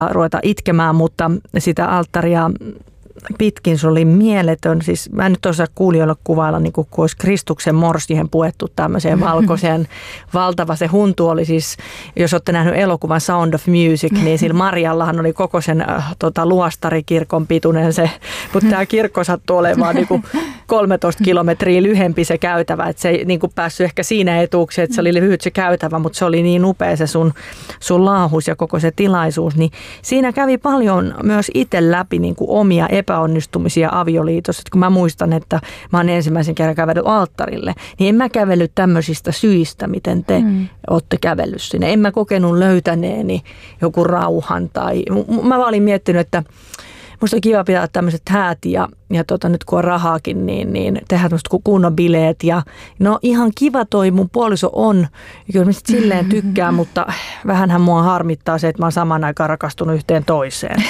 ruveta itkemään, mutta sitä alttaria pitkin se oli mieletön. Siis mä en nyt osaa kuulijoille kuvailla, niin kuin olisi Kristuksen morsiehen puettu tämmöiseen valkoiseen valtava. Se huntu oli siis, jos olette nähnyt elokuvan Sound of Music, niin sillä Marjallahan oli koko sen luostarikirkon pituinen se, mutta tämä kirkko sattui olemaan niin kuin 13 kilometriä lyhempi se käytävä, että se ei niin kuin päässyt ehkä siinä etuuksiin, että se oli lyhyt se käytävä, mutta se oli niin upea se sun laahus ja koko se tilaisuus, niin siinä kävi paljon myös itse läpi niin kuin omia epäonnistumisia avioliitossa. Kun mä muistan, että mä oon ensimmäisen kerran kävellyt alttarille, niin en mä kävellyt tämmöisistä syistä, miten te olette kävellyt sinne. En mä kokenut löytäneeni joku rauhan tai mä vaan olin miettinyt, että musta on kiva pitää tämmöiset häät ja nyt kun on rahaakin, niin tehdään tämmöiset kunnon bileet. Ja no ihan kiva toi mun puoliso on. Kyllä mä silleen tykkään, mutta vähänhän mua harmittaa se, että mä oon samaan aikaan rakastunut yhteen toiseen.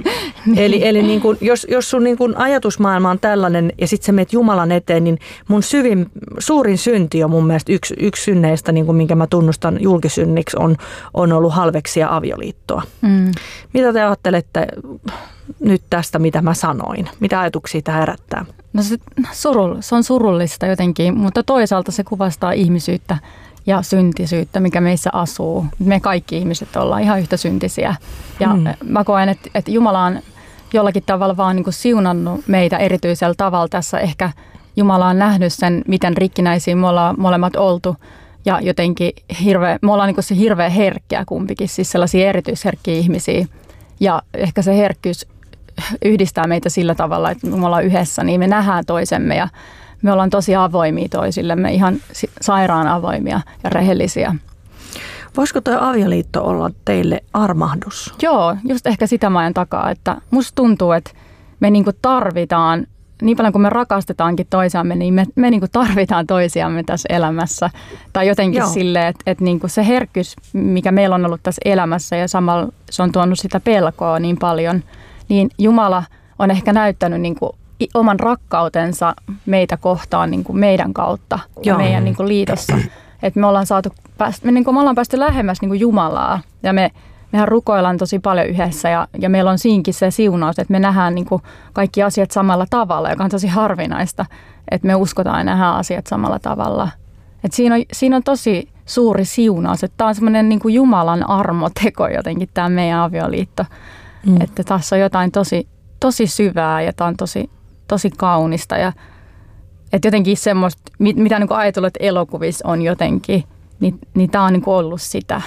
Eli niin kun, jos sun niin kun ajatusmaailma on tällainen ja sit sä meet Jumalan eteen, niin mun suurin synti on mun mielestä yksi synneistä, niin kun, minkä mä tunnustan julkisynniksi, on ollut halveksia avioliittoa. Mitä te ajattelette nyt tästä, mitä mä sanoin? Mitä ajatuksia tämä herättää? No se on surullista jotenkin, mutta toisaalta se kuvastaa ihmisyyttä ja syntisyyttä, mikä meissä asuu. Me kaikki ihmiset ollaan ihan yhtä syntisiä. Ja mä koen, että Jumala on jollakin tavalla vaan niin kuin siunannut meitä erityisellä tavalla tässä. Ehkä Jumala on nähnyt sen, miten rikkinäisiä me ollaan molemmat oltu. Ja jotenkin me ollaan niin kuin se hirveän herkkiä kumpikin, siis sellaisia erityisherkkiä ihmisiä. Ja ehkä se herkkyys yhdistää meitä sillä tavalla, että me ollaan yhdessä, niin me nähdään toisemme ja me ollaan tosi avoimia toisillemme, ihan sairaan avoimia ja rehellisiä. Voisiko tuo avioliitto olla teille armahdus? Joo, just ehkä sitä mä ajan takaa, että musta tuntuu, että me niinku tarvitaan, niin paljon kuin me rakastetaankin toisiamme, niin me niinku tarvitaan toisiamme tässä elämässä. Tai jotenkin silleen, että niinku se herkkyys, mikä meillä on ollut tässä elämässä ja samalla se on tuonut sitä pelkoa niin paljon, niin Jumala on ehkä näyttänyt niinku oman rakkautensa meitä kohtaan niinku meidän kautta ja meidän niinku liitossa. Että me ollaan päästy lähemmäs niinku Jumalaa ja mehän rukoillaan tosi paljon yhdessä ja meillä on siinkin se siunaus, että me nähdään niinku kaikki asiat samalla tavalla, joka on tosi harvinaista, että me uskotaan ja nähdään asiat samalla tavalla. Et siinä on tosi suuri siunaus, että tämä on semmoinen niinku Jumalan armoteko jotenkin tämä meidän avioliitto. Että tässä on jotain tosi syvää ja tämä on tosi kaunista ja että jotenkin semmoista, mitä niinku ajatellut, että elokuvissa on jotenkin, niin tämä on niinku ollut sitä.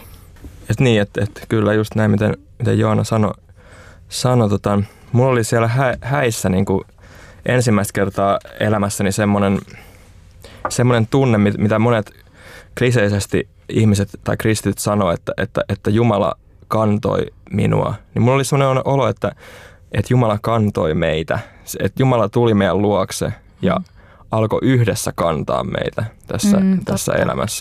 Et niin, että kyllä just näin, miten Joona sanoi mulla oli siellä häissä niinku ensimmäistä kertaa elämässäni semmoinen tunne, mitä monet kliseisesti ihmiset tai kristityt sanoo, että Jumala kantoi minua. Niin mulla oli semmoinen olo, että Jumala kantoi meitä, että Jumala tuli meidän luokse ja alkoi yhdessä kantaa meitä tässä elämässä.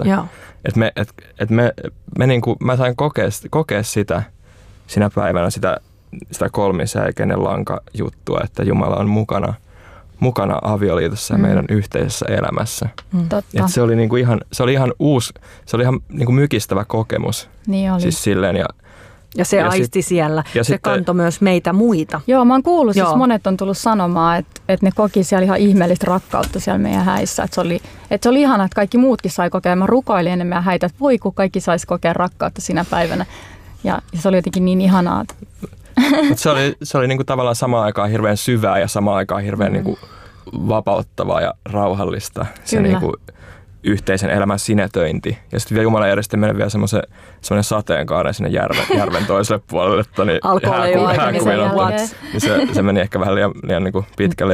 Mä sain kokea sitä sinä päivänä, sitä kolmisäikeinen lanka juttua, että Jumala on mukana avioliitossa ja meidän yhteisessä elämässä. Et se oli ihan uusi, se oli ihan niin kuin mykistävä kokemus. Niin oli. Siis silleen ja se aisti siellä. Ja se kantoi myös meitä muita. Joo, mä oon kuullut, siis monet on tullut sanomaan, että ne koki siellä ihan ihmeellistä rakkautta siellä meidän häissä. Että se oli ihana, että kaikki muutkin sai kokea. Mä rukoilin ennen meidän häitä, että voi kun kaikki saisi kokea rakkautta sinä päivänä. Ja se oli jotenkin niin ihanaa. Se oli niinku tavallaan samaan aikaan hirveän syvää ja samaan aikaan hirveän niinku vapauttavaa ja rauhallista. Se niinku yhteisen elämän sinetöinti. Ja sitten vielä Jumala järjesti meille vielä semmoinen sateenkaaren sinne järven toiselle puolelle. Alkoi olla jo aikaisemmin. Se meni ehkä vähän liian niin kuin pitkälle.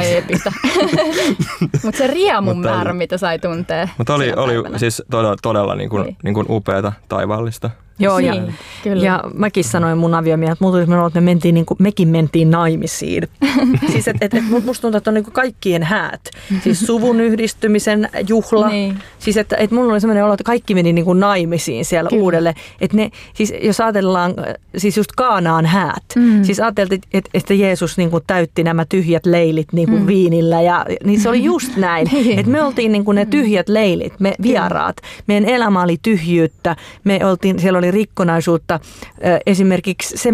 Mutta se riemun määrä, mitä sai tuntee. Mutta oli siis todella niin kuin upeata, taivaallista. Joo, ja mäkin sanoin mun aviomiehet, että mulla tuli että mekin mentiin naimisiin. Siis musta tuntuu, että on niin kaikkien häät. Siis suvun yhdistymisen juhla. Niin. Siis että mulla oli sellainen olo, että kaikki meni niin kuin naimisiin siellä uudelleen. Että siis jos ajatellaan, siis just Kaanaan häät. Siis ajateltiin, että Jeesus niin kuin täytti nämä tyhjät leilit niin kuin viinillä. Niin se oli just näin. Että me oltiin niin kuin ne tyhjät leilit, me vieraat. Meidän elämä oli tyhjyyttä. Siellä oli oli rikkonaisuutta. Esimerkiksi se,